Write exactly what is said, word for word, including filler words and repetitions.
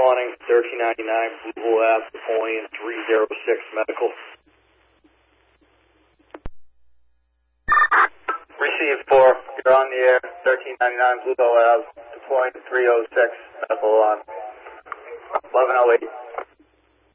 morning, thirteen ninety-nine Blue Ave, Napoleon, three oh six medical. Received four, you're on the air, thirteen ninety-nine Blue Ave, Napoleon, three oh six medical on eleven oh eight.